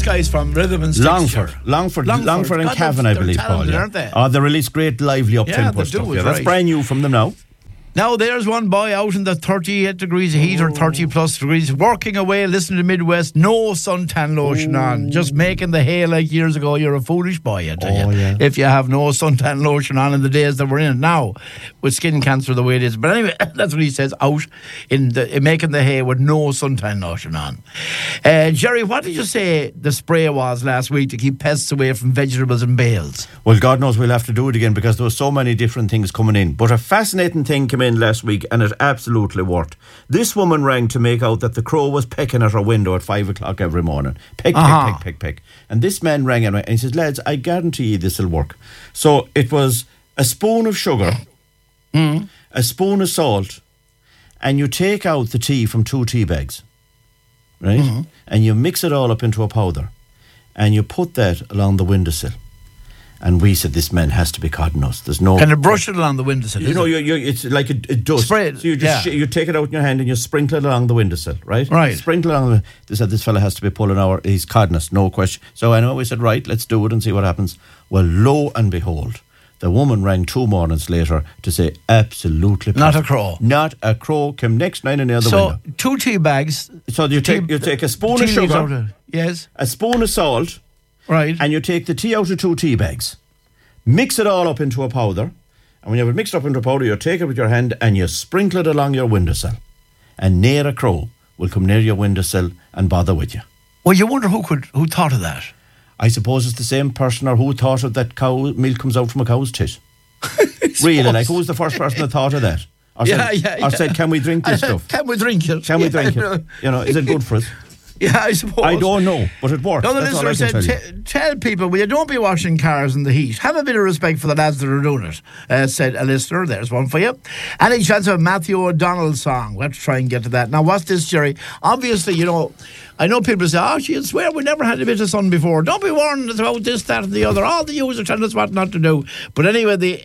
guys from Rhythm and Sticks. Longford and Cavan, I believe, Paul. Aren't they? They release great lively up-tempo stuff. Right. That's brand new from them now. Now there's one boy out in the 38 degrees of heat or 30 plus degrees, working away, listening to Midwest, no suntan lotion on, just making the hay like years ago. You're a foolish boy, I tell you. Yeah. If you have no suntan lotion on in the days that we're in now, with skin cancer the way it is. But anyway, that's what he says, out in making the hay with no suntan lotion on. Jerry, what did you say the spray was last week to keep pests away from vegetables and bales? Well, God knows we'll have to do it again because there were so many different things coming in. But a fascinating thing came in last week and it absolutely worked. This woman rang to make out that the crow was pecking at her window at 5 o'clock every morning. Peck. And this man rang and he says, lads, I guarantee you this will work. So it was a spoon of sugar, a spoon of salt, and you take out the tea from 2 tea bags, right? And you mix it all up into a powder and you put that along the windowsill. And we said, this man has to be caught us. There's no... Can you brush it along the windowsill? It's like it does. Spray it. So you just you take it out in your hand and you sprinkle it along the windowsill, right? Right. Sprinkle it along They said, this fella has to be pulling he's caught us, no question. So I know we said, right, let's do it and see what happens. Well, lo and behold, the woman rang 2 mornings later to say, absolutely perfect. Not a crow. Not a crow came next night in the other window. So 2 tea bags. So you take a spoon of sugar, yes, a spoon of salt, right, and you take the tea out of 2 tea bags. Mix it all up into a powder, and when you have it mixed up into a powder, you take it with your hand and you sprinkle it along your windowsill, and near a crow will come near your windowsill and bother with you. Well, you wonder who thought of that. I suppose it's the same person or who thought of that cow milk comes out from a cow's tit. Really, like who was the first person that thought of that? Or said, can we drink this stuff? Can we drink it? Can we drink it? Is it good for us? Yeah, I suppose. I don't know, but it works. No, the listener said, tell people, will you don't be washing cars in the heat. Have a bit of respect for the lads that are doing it, said a listener. There's one for you. Any chance of a Matthew O'Donnell song? We'll have to try and get to that. Now, what's this, Jerry? Obviously, I know people say, I swear we never had a bit of sun before. Don't be warning us about this, that and the other. All the users telling us what not to do. But anyway, the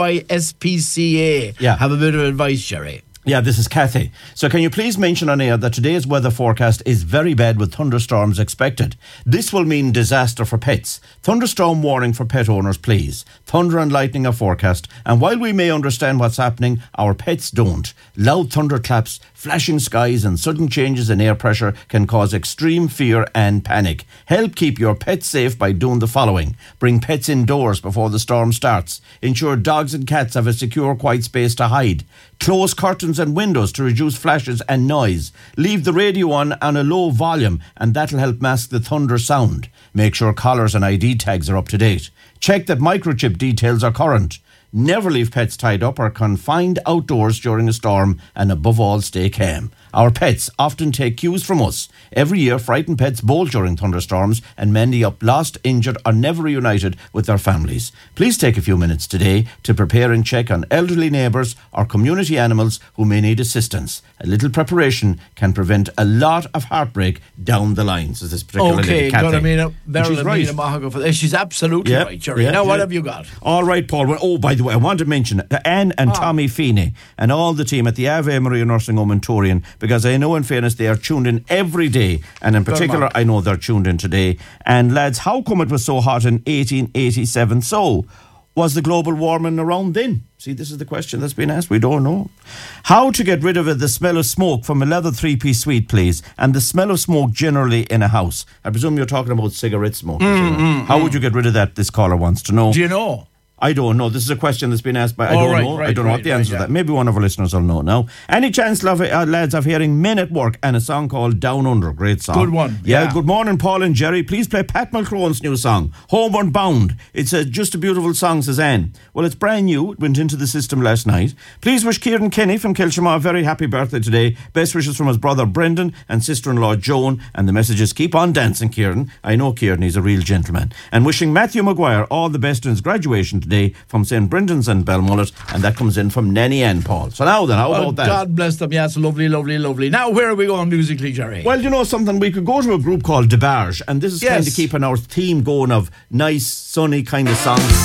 NYSPCA have a bit of advice, Jerry. Yeah, this is Kathy. So can you please mention on air that today's weather forecast is very bad with thunderstorms expected. This will mean disaster for pets. Thunderstorm warning for pet owners, please. Thunder and lightning are forecast. And while we may understand what's happening, our pets don't. Loud thunderclaps, flashing skies and sudden changes in air pressure can cause extreme fear and panic. Help keep your pets safe by doing the following. Bring pets indoors before the storm starts. Ensure dogs and cats have a secure, quiet space to hide. Close curtains and windows to reduce flashes and noise. Leave the radio on a low volume and that'll help mask the thunder sound. Make sure collars and ID tags are up to date. Check that microchip details are current. Never leave pets tied up or confined outdoors during a storm, and above all, stay calm. Our pets often take cues from us. Every year, frightened pets bolt during thunderstorms and many up lost, injured or never reunited with their families. Please take a few minutes today to prepare and check on elderly neighbours or community animals who may need assistance. A little preparation can prevent a lot of heartbreak down the line, says this particular lady, Kathy. She's right. She's absolutely right, Jerry. Now, what have you got? All right, Paul. Well, by the way, I want to mention Anne and Tommy Feeney and all the team at the Ave Maria Nursing Home in Torrian, because I know in fairness they are tuned in every day, and in particular I know they're tuned in today. And lads, how come it was so hot in 1887? So, was the global warming around then? See, this is the question that's been asked. We don't know. How to get rid of the smell of smoke from a leather 3-piece suite, please, and the smell of smoke generally in a house. I presume you're talking about cigarette smoke. How would you get rid of that? This caller wants to know. Do you know? I don't know. This is a question that's been asked by... I don't know what the answer to that. Maybe one of our listeners will know now. Any chance, lads, of hearing Men at Work and a song called Down Under? Great song. Good one. Yeah. Good morning, Paul and Jerry. Please play Pat Mulcrone's new song, Homeward Bound. It's just a beautiful song, says Anne. Well, it's brand new. It went into the system last night. Please wish Kieran Kenny from Kilshamaw a very happy birthday today. Best wishes from his brother Brendan and sister-in-law Joan. And the message is, keep on dancing, Kieran. I know Kieran, he's a real gentleman. And wishing Matthew Maguire all the best in his graduation today from St. Brendan's and Belmullet, and that comes in from Nanny Ann, Paul. So now then, how about that? God bless them, yes, lovely, lovely, lovely. Now, where are we going musically, Jerry? Well, you know something, we could go to a group called DeBarge, and this is kind of keeping our theme going of nice, sunny kind of songs.